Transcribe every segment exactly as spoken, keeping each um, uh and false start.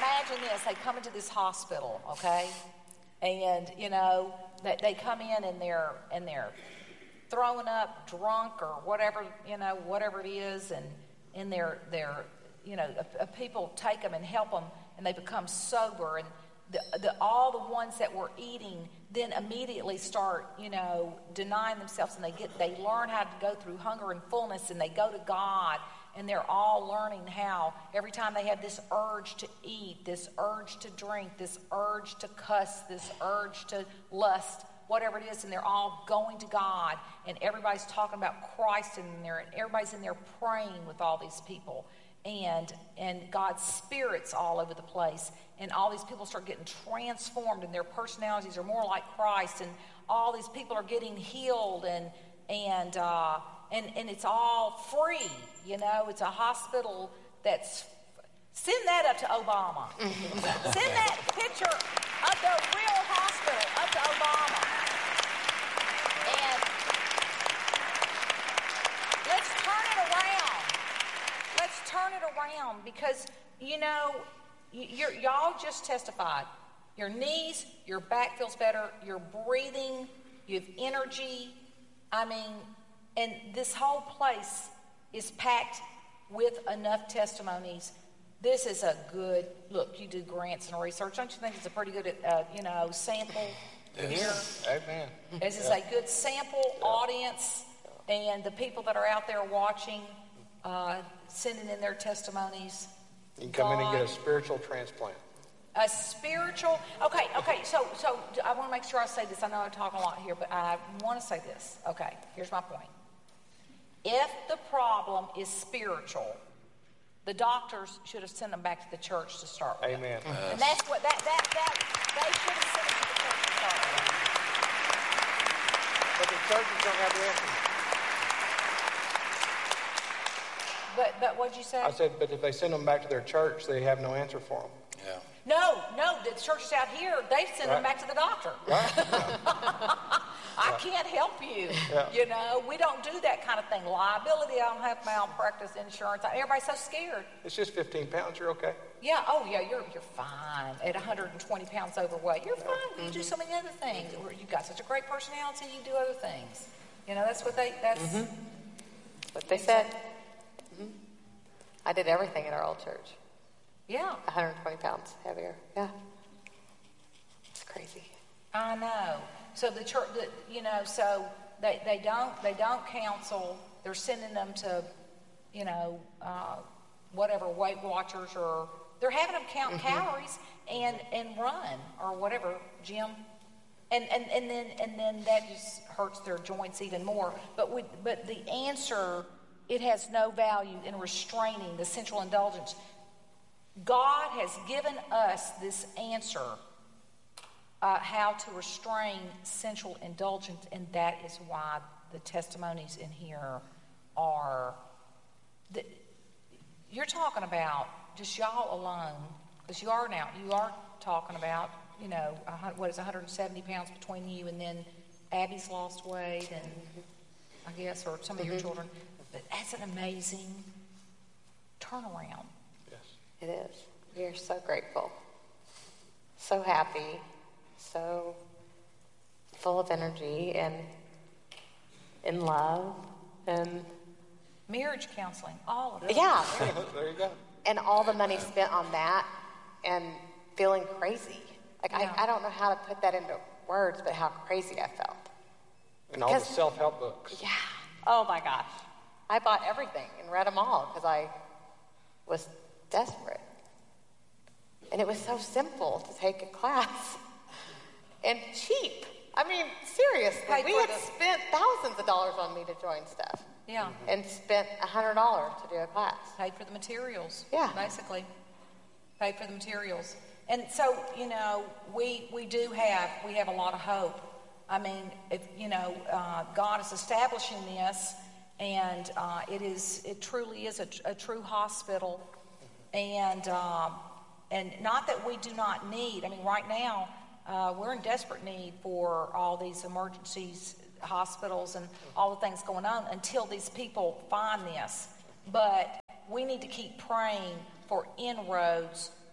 imagine this. They come into this hospital, okay? And, you know, they, they come in and they're, and they're throwing up, drunk or whatever, you know, whatever it is. And, and they're, they're, you know, uh, people take them and help them and they become sober. And the, the, all the ones that were eating then immediately start, you know, denying themselves, and they get, they learn how to go through hunger and fullness, and they go to God, and they're all learning how every time they have this urge to eat, this urge to drink, this urge to cuss, this urge to lust, whatever it is, and they're all going to God, and everybody's talking about Christ in there, and everybody's in there praying with all these people. And and God's Spirit's all over the place, and all these people start getting transformed, and their personalities are more like Christ, and all these people are getting healed, and and uh, and and it's all free. You know, it's a hospital that's. Send that up to Obama. Send that picture of the real hospital up to Obama, and let's turn it around. Let's turn it around, because, you know, you're, y'all just testified. Your knees, your back feels better, you're breathing, you have energy. I mean, and this whole place is packed with enough testimonies. This is a good, look, you do grants and research. Don't you think it's a pretty good, uh, you know, sample here? Amen. This is a good sample audience, and the people that are out there watching, uh, sending in their testimonies. You can come God, in and get a spiritual transplant. A spiritual, okay, okay, so so I want to make sure I say this. I know I talk a lot here, but I want to say this. Okay, here's my point. If the problem is spiritual, the doctors should have sent them back to the church to start with. Amen. Yes. And that's what, that, that, that, they should have sent them to the church to start with. But the churches don't have the answer. But but what'd you say? I said, but if they send them back to their church, they have no answer for them. Yeah. No, no, the churches out here, they send right. them back to the doctor. Right. I right. can't help you. Yeah. You know, we don't do that kind of thing. Liability, I don't have malpractice insurance. Everybody's so scared. It's just fifteen pounds. You're okay. Yeah. Oh, yeah. You're you're fine. At one hundred twenty pounds overweight, you're fine. Mm-hmm. You do so many other things. You've got such a great personality. You do other things. You know, that's what they. That's mm-hmm. what they said. Mm-hmm. I did everything at our old church. Yeah. one hundred twenty pounds heavier. Yeah. It's crazy. I know. So the church, the, you know, so they, they don't they don't counsel. They're sending them to, you know, uh, whatever, Weight Watchers, or they're having them count mm-hmm. calories and, and run or whatever, gym. And, and and then and then that just hurts their joints even more. But we, but the answer, it has no value in restraining the sensual indulgence. God has given us this answer, uh, how to restrain sensual indulgence, and that is why the testimonies in here are. The, you're talking about just y'all alone, because you are now. You are talking about, you know, what is one hundred seventy pounds between you, and then Abby's lost weight, and I guess, or some of mm-hmm. your children. But that's an amazing turnaround. Yes. It is. We are so grateful, so happy, so full of energy and in love and marriage counseling, all of it. Yeah. There you go. And all the money spent on that and feeling crazy. Like, yeah. I, I don't know how to put that into words, but how crazy I felt. And all the self-help books. Yeah. Oh, my gosh. I bought everything and read them all because I was desperate. And it was so simple to take a class. And cheap. I mean, seriously. Paid we had the... spent thousands of dollars on me to join stuff. Yeah. And spent one hundred dollars to do a class. Paid for the materials. Yeah. Basically. Paid for the materials. And so, you know, we we do have, we have a lot of hope. I mean, if, you know, uh, God is establishing this, and uh, it is, it truly is a, a true hospital. And, um, and not that we do not need, I mean, right now, uh, we're in desperate need for all these emergencies, hospitals, and all the things going on until these people find this. But we need to keep praying for inroads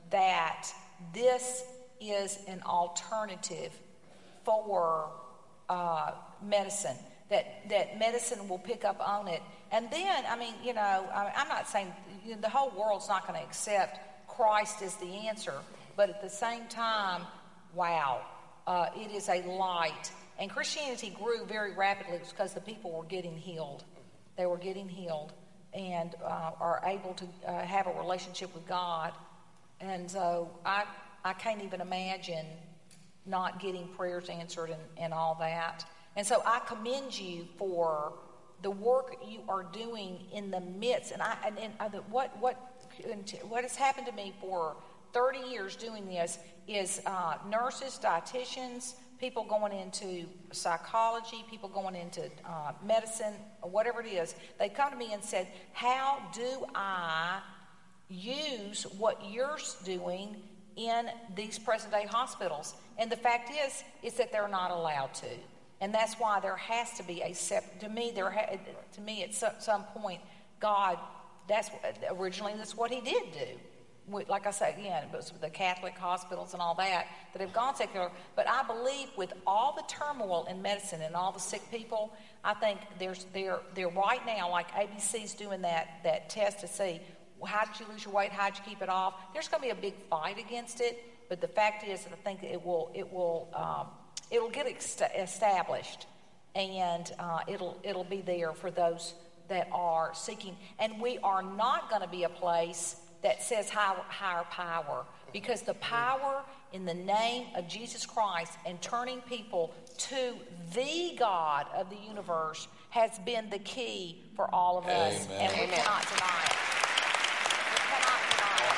that this is an alternative for uh, medicine, that, that medicine will pick up on it. And then, I mean, you know, I, I'm not saying you know, the whole world's not going to accept Christ as the answer, but at the same time, wow, uh, it is a light. And Christianity grew very rapidly because the people were getting healed. They were getting healed and uh, are able to uh, have a relationship with God. And so I, I can't even imagine not getting prayers answered and, and all that. And so I commend you for the work you are doing in the midst. And I and, and uh, what what what has happened to me for thirty years doing this is uh, nurses, dietitians, people going into psychology, people going into uh, medicine, whatever it is. They come to me and said, "How do I use what you're doing in these present-day hospitals?" And the fact is, is that they're not allowed to. And that's why there has to be a separate, to me, there ha, to me at some, some point, God, that's originally that's what he did do. Like I said, again, it was the Catholic hospitals and all that that have gone secular. But I believe with all the turmoil in medicine and all the sick people, I think there's they're they're right now, like A B C's doing that that test to see how did you lose your weight, how did you keep it off. There's going to be a big fight against it. But the fact is that I think it will it will um, it'll get ex- established, and uh, it'll it'll be there for those that are seeking. And we are not going to be a place that says higher, higher power, because the power in the name of Jesus Christ and turning people to the God of the universe has been the key for all of us. Amen. And we Amen. cannot deny it. We cannot deny it.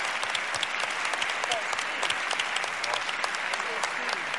So it's huge. It is huge.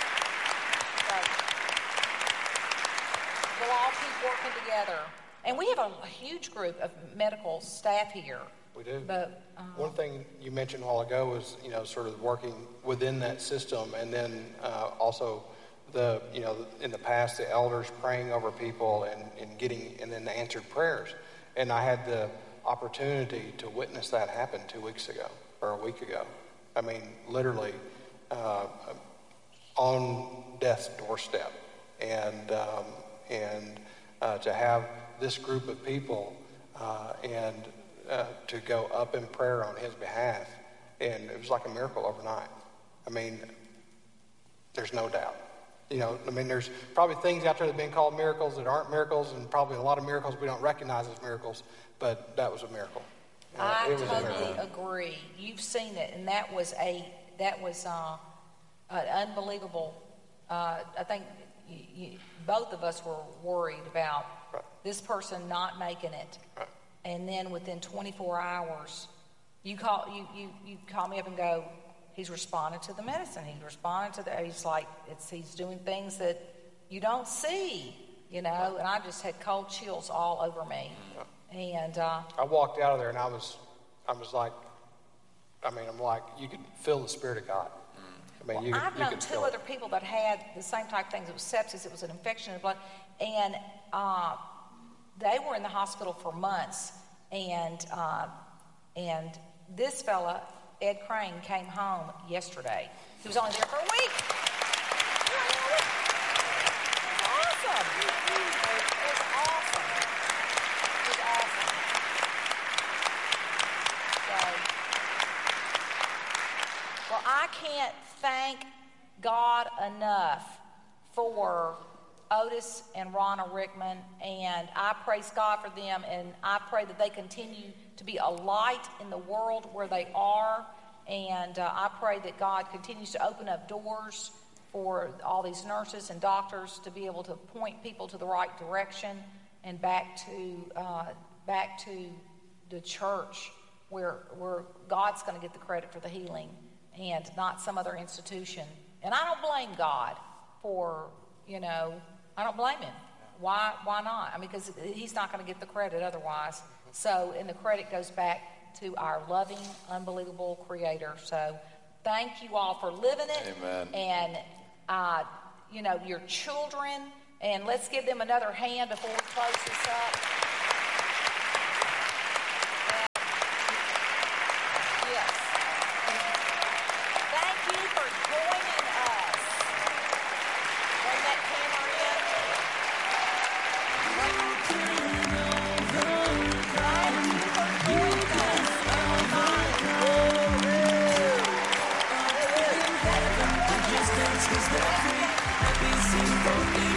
So we'll all keep working together. And we have a, a huge group of medical staff here. We do. But, um, One thing you mentioned a while ago was, you know, sort of working within that system, and then uh, also the, you know, in the past, the elders praying over people and, and getting, and then the answered prayers. And I had the opportunity to witness that happen two weeks ago, or a week ago. I mean, literally uh, on death's doorstep. And, um, and uh, to have this group of people uh, and Uh, to go up in prayer on his behalf, and it was like a miracle overnight. I mean, there's no doubt. You know, I mean, there's probably things out there that have been called miracles that aren't miracles, and probably a lot of miracles we don't recognize as miracles, but that was a miracle. Uh, I it was a totally miracle. agree. You've seen it, and that was a that was uh, an unbelievable. Uh, I think you, you, both of us were worried about Right. this person not making it. Right. And then within twenty-four hours, you call you, you, you call me up and go, he's responded to the medicine. He's responded to the. He's like it's he's doing things that you don't see, you know. And I just had cold chills all over me. And uh, I walked out of there, and I was, I was like, I mean, I'm like, you could feel the Spirit of God. I mean, you, I've you known could two feel other it. people that had the same type of things. It was sepsis. It was an infection in the blood, and uh, they were in the hospital for months. And uh, and this fella, Ed Crane, came home yesterday. He was only there for a week. He was only there a week. It was awesome. It was, it was awesome. It was awesome. So, well, I can't thank God enough for Otis and Ronna Rickman, and I praise God for them, and I pray that they continue to be a light in the world where they are, and uh, I pray that God continues to open up doors for all these nurses and doctors to be able to point people to the right direction and back to uh, back to the church where where God's going to get the credit for the healing and not some other institution. And I don't blame God for, you know, I don't blame him. Why Why not? I mean, because he's not going to get the credit otherwise. So, and the credit goes back to our loving, unbelievable Creator. So, thank you all for living it. Amen. And, uh, you know, your children. And let's give them another hand before we close this up. And, yes.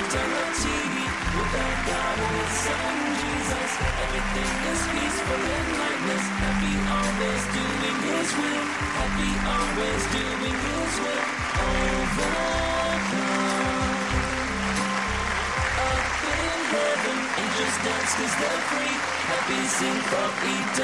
eternity. With our God and His Son Jesus, everything is peaceful and lightness. Happy always doing His will. Happy always doing His will. Overcome. Up in heaven, angels dance 'cause they're free. Happy sing for eternity.